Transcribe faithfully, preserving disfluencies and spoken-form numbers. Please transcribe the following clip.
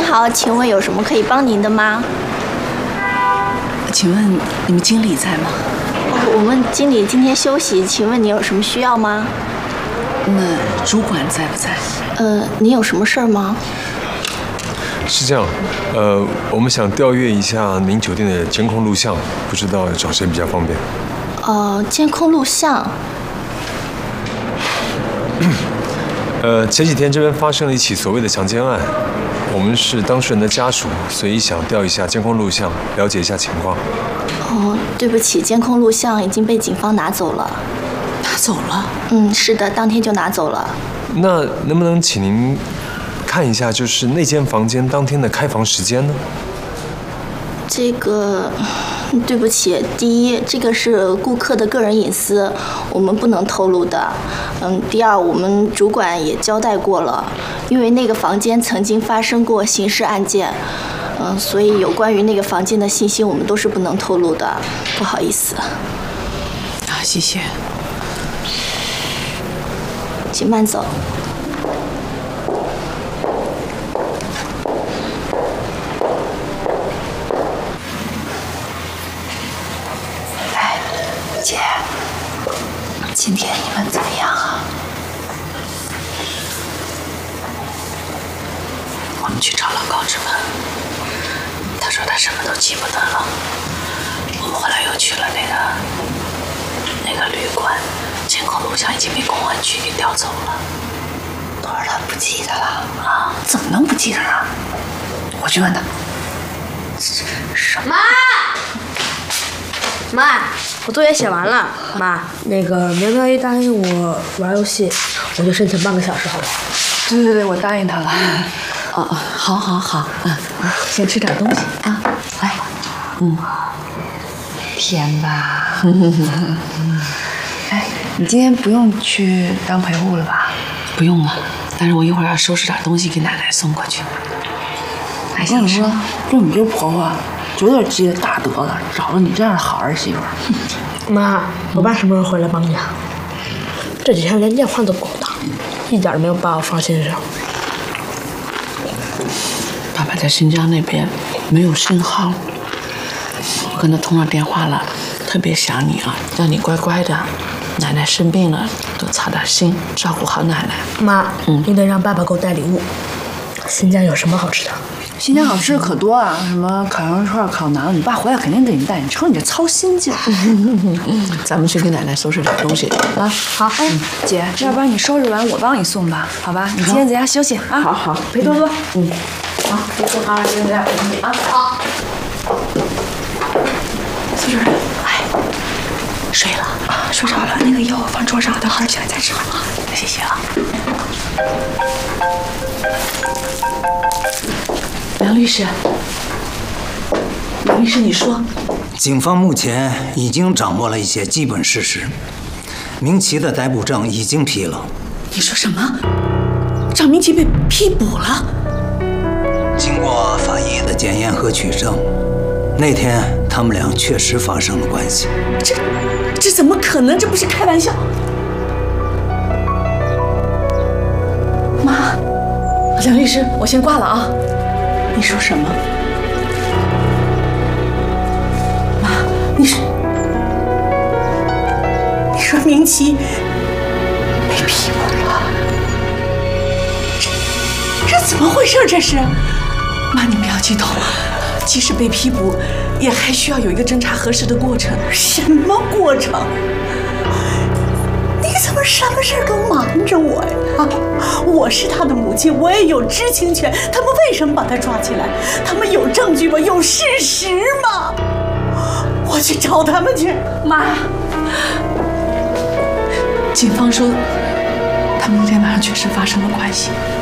好，请问有什么可以帮您的吗？ 请问你们经理在吗？ 哦，我们经理今天休息，请问您有什么需要吗？ 那主管在不在？ 呃，您有什么事儿吗？ 是这样，呃，我们想调阅一下您酒店的监控录像，不知道找谁比较方便？ 呃，监控录像。 呃，前几天这边发生了一起所谓的强奸案，我们是当事人的家属，所以想调一下监控录像，了解一下情况。 哦，对不起，监控录像已经被警方拿走了。 拿走了？ 嗯，是的，当天就拿走了。 那能不能请您看一下，就是那间房间当天的开房时间呢？ 这个，对不起，第一，这个是顾客的个人隐私，我们不能透露的。嗯，第二，我们主管也交代过了，因为那个房间曾经发生过刑事案件，嗯，所以有关于那个房间的信息我们都是不能透露的，不好意思。 啊，谢谢。 请慢走。 姐，今天你们怎么样啊？我们去找老高吃饭，他说他什么都记不得了。我们后来又去了那个那个旅馆，监控录像已经被公安局给调走了。他说他不记得了啊？怎么能不记得呢？我去问他。 什么？妈，我作业写完了。妈，那个苗苗一答应我玩游戏，我就申请半个小时，好不好？ 对对对，我答应他了。哦哦，好好好，嗯，先吃点东西啊，来，嗯， 天吧。哎，你今天不用去当陪护了吧？ 不用了，但是我一会儿要收拾点东西给奶奶送过去。 还想说，就你这婆婆。有点积了大德了，找了你这样的好儿媳妇。 妈，我爸什么时候回来帮你啊？这几天连电话都不给我打，一点都没有把我放心上。 爸爸在新疆那边没有信号，我跟他通了电话了，特别想你啊，让你乖乖的。奶奶生病了，多操点心，照顾好奶奶。 妈，嗯，你得让爸爸给我带礼物。新疆有什么好吃的？ 新疆好吃的可多啊，什么烤羊肉串、烤馕，你爸回来肯定给你带。你瞅你这操心劲儿。 咱们去给奶奶收拾点东西啊。 好，哎，嗯、姐，要不然你收拾完我帮你送吧，好吧？你今天在家休息啊。 好好， 陪多多。 嗯，好，多多好，今天在家陪你啊。好。 苏主任，哎，睡了啊，睡着了。那个药放桌上，等会儿起来再吃饭啊。谢谢啊。 梁律师，梁律师，你说， 警方目前已经掌握了一些基本事实，明奇的逮捕证已经批了。 你说什么？张明奇被批捕了？ 经过法医的检验和取证，那天他们俩确实发生了关系。 这，这怎么可能？这不是开玩笑。妈，梁律师，我先挂了啊。你说什么？妈，你说，你说明奇被批捕了？这这怎么回事？这是？妈，你不要激动，即使被批捕，也还需要有一个侦查核实的过程。什么过程？你怎么什么事都瞒着我呀？啊，我是他的母亲，我也有知情权。他们为什么把他抓起来？他们有证据吗？有事实吗？我去找他们去。妈，警方说他们那天晚上确实发生了关系。